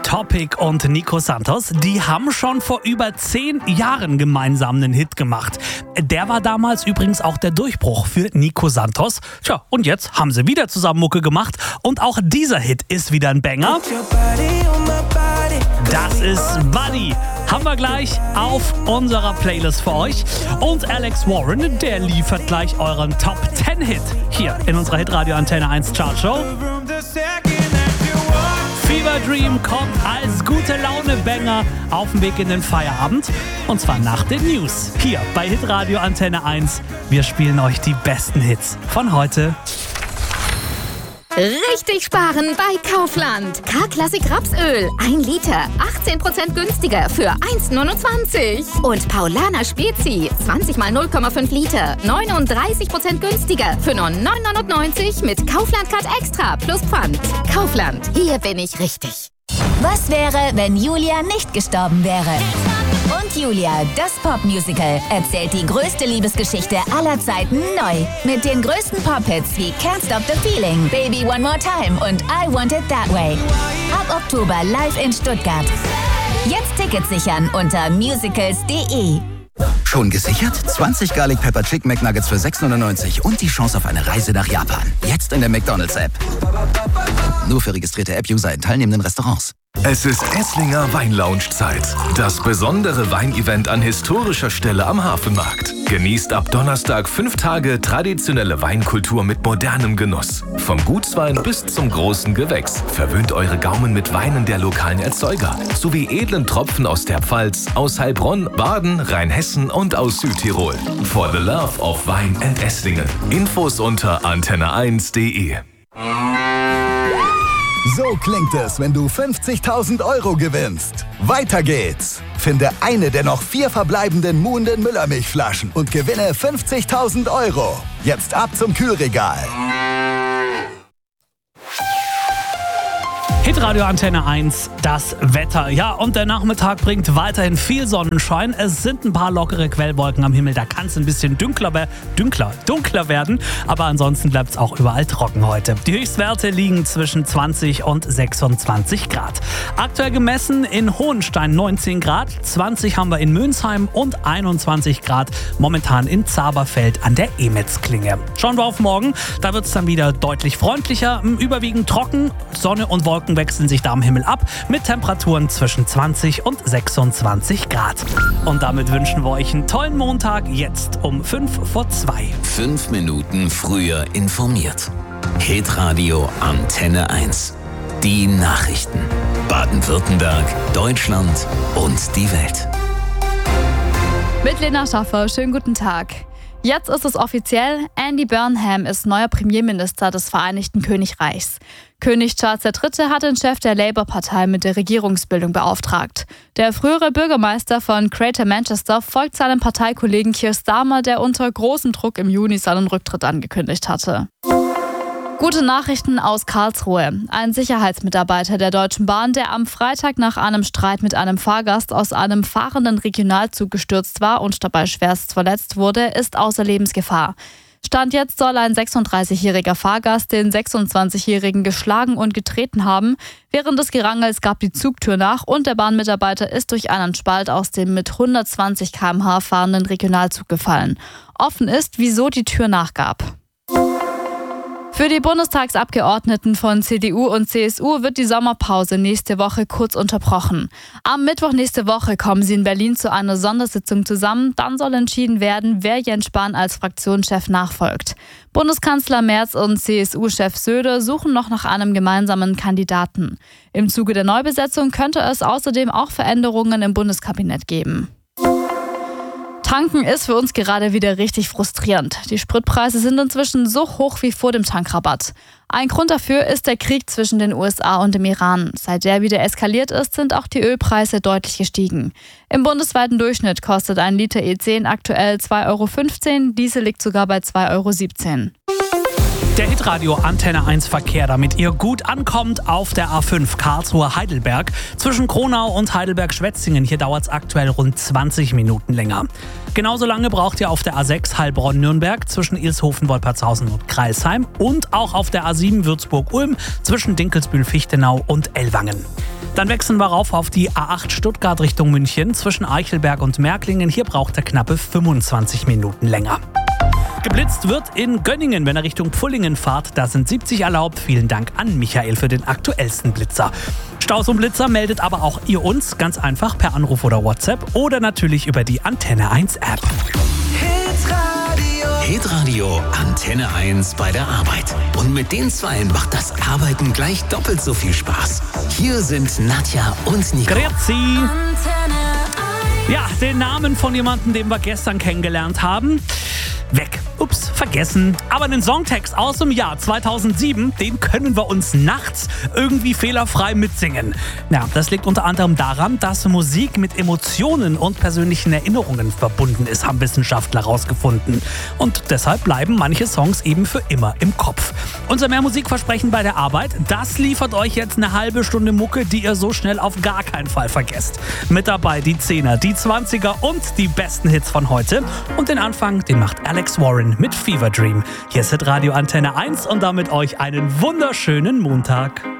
Topic und Nico Santos, die haben schon vor über 10 Jahren gemeinsam einen Hit gemacht. Der war damals übrigens auch der Durchbruch für Nico Santos. Tja, und jetzt haben sie wieder zusammen Mucke gemacht und auch dieser Hit ist wieder ein Banger. Das ist Buddy. Haben wir gleich auf unserer Playlist für euch. Und Alex Warren, der liefert gleich euren Top 10 Hit hier in unserer Hitradio Antenne 1 Chartshow. Fever Dream kommt als gute Laune-Banger auf dem Weg in den Feierabend. Und zwar nach den News. Hier bei Hitradio Antenne 1. Wir spielen euch die besten Hits von heute. Richtig sparen bei Kaufland. K-Klassik Rapsöl. 1 Liter. 18% günstiger für 1,29. Und Paulaner Spezi. 20 mal 0,5 Liter. 39% günstiger für nur 9,99 mit Kaufland Card Extra plus Pfand. Kaufland. Hier bin ich richtig. Was wäre, wenn Julia nicht gestorben wäre? Und Julia, das Popmusical, erzählt die größte Liebesgeschichte aller Zeiten neu. Mit den größten Pop-Hits wie Can't Stop the Feeling, Baby One More Time und I Want It That Way. Ab Oktober live in Stuttgart. Jetzt Tickets sichern unter musicals.de. Schon gesichert? 20 Garlic Pepper Chicken McNuggets für 6,99 und die Chance auf eine Reise nach Japan. Jetzt in der McDonald's-App. Nur für registrierte App-User in teilnehmenden Restaurants. Es ist Esslinger Weinlounge-Zeit. Das besondere Weinevent an historischer Stelle am Hafenmarkt. Genießt ab Donnerstag 5 Tage traditionelle Weinkultur mit modernem Genuss. Vom Gutswein bis zum großen Gewächs. Verwöhnt eure Gaumen mit Weinen der lokalen Erzeuger. Sowie edlen Tropfen aus der Pfalz, aus Heilbronn, Baden, Rheinhessen und aus Südtirol. For the love of Wein and Esslingen. Infos unter antenne1.de. So klingt es, wenn du 50.000 € gewinnst. Weiter geht's. Finde eine der noch 4 verbleibenden Muhnden Müllermilchflaschen und gewinne 50.000 €. Jetzt ab zum Kühlregal. Hitradio Antenne 1, das Wetter. Ja, und der Nachmittag bringt weiterhin viel Sonnenschein. Es sind ein paar lockere Quellwolken am Himmel. Da kann es ein bisschen dunkler werden. Aber ansonsten bleibt es auch überall trocken heute. Die Höchstwerte liegen zwischen 20 und 26 Grad. Aktuell gemessen in Hohenstein 19 Grad. 20 haben wir in Mönsheim und 21 Grad momentan in Zaberfeld an der Emetzklinge. Schauen wir auf morgen. Da wird es dann wieder deutlich freundlicher. Überwiegend trocken. Sonne und Wolken wechseln sich da am Himmel ab mit Temperaturen zwischen 20 und 26 Grad. Und damit wünschen wir euch einen tollen Montag, jetzt um 5:05. 5 Minuten früher informiert. Hitradio Antenne 1. Die Nachrichten. Baden-Württemberg, Deutschland und die Welt. Mit Lena Schaffer, schönen guten Tag. Jetzt ist es offiziell, Andy Burnham ist neuer Premierminister des Vereinigten Königreichs. König Charles III. Hat den Chef der Labour-Partei mit der Regierungsbildung beauftragt. Der frühere Bürgermeister von Greater Manchester folgt seinem Parteikollegen Keir Starmer, der unter großem Druck im Juni seinen Rücktritt angekündigt hatte. Gute Nachrichten aus Karlsruhe. Ein Sicherheitsmitarbeiter der Deutschen Bahn, der am Freitag nach einem Streit mit einem Fahrgast aus einem fahrenden Regionalzug gestürzt war und dabei schwerst verletzt wurde, ist außer Lebensgefahr. Stand jetzt soll ein 36-jähriger Fahrgast den 26-jährigen geschlagen und getreten haben. Während des Gerangels gab die Zugtür nach und der Bahnmitarbeiter ist durch einen Spalt aus dem mit 120 km/h fahrenden Regionalzug gefallen. Offen ist, wieso die Tür nachgab. Für die Bundestagsabgeordneten von CDU und CSU wird die Sommerpause nächste Woche kurz unterbrochen. Am Mittwoch nächste Woche kommen sie in Berlin zu einer Sondersitzung zusammen. Dann soll entschieden werden, wer Jens Spahn als Fraktionschef nachfolgt. Bundeskanzler Merz und CSU-Chef Söder suchen noch nach einem gemeinsamen Kandidaten. Im Zuge der Neubesetzung könnte es außerdem auch Veränderungen im Bundeskabinett geben. Tanken ist für uns gerade wieder richtig frustrierend. Die Spritpreise sind inzwischen so hoch wie vor dem Tankrabatt. Ein Grund dafür ist der Krieg zwischen den USA und dem Iran. Seit der wieder eskaliert ist, sind auch die Ölpreise deutlich gestiegen. Im bundesweiten Durchschnitt kostet ein Liter E10 aktuell 2,15 €, Diesel liegt sogar bei 2,17 €. Der Hitradio Antenne 1 Verkehr, damit ihr gut ankommt auf der A5 Karlsruhe-Heidelberg. Zwischen Kronau und Heidelberg-Schwetzingen. Hier dauert es aktuell rund 20 Minuten länger. Genauso lange braucht ihr auf der A6 Heilbronn-Nürnberg zwischen Ilshofen, Wolpertshausen und Crailsheim. Und auch auf der A7 Würzburg-Ulm zwischen Dinkelsbühl-Fichtenau und Ellwangen. Dann wechseln wir rauf auf die A8 Stuttgart Richtung München zwischen Eichelberg und Märklingen. Hier braucht er knappe 25 Minuten länger. Geblitzt wird in Gönningen, wenn er Richtung Pfullingen fahrt. Da sind 70 erlaubt. Vielen Dank an Michael für den aktuellsten Blitzer. Staus und Blitzer meldet aber auch ihr uns ganz einfach per Anruf oder WhatsApp oder natürlich über die Antenne 1 App. Hitradio Antenne 1 bei der Arbeit. Und mit den Zweien macht das Arbeiten gleich doppelt so viel Spaß. Hier sind Nadja und Nico. Grüezi. Ja, den Namen von jemandem, den wir gestern kennengelernt haben, weg. Ups, vergessen. Aber einen Songtext aus dem Jahr 2007, den können wir uns nachts irgendwie fehlerfrei mitsingen. Ja, das liegt unter anderem daran, dass Musik mit Emotionen und persönlichen Erinnerungen verbunden ist, haben Wissenschaftler herausgefunden. Und deshalb bleiben manche Songs eben für immer im Kopf. Unser mehr Musikversprechen bei der Arbeit, das liefert euch jetzt eine halbe Stunde Mucke, die ihr so schnell auf gar keinen Fall vergesst. Mit dabei die 10er, die 20er und die besten Hits von heute. Und den Anfang, den macht Alex Warren mit Fever Dream. Hier ist Hitradio Antenne 1 und damit euch einen wunderschönen Montag.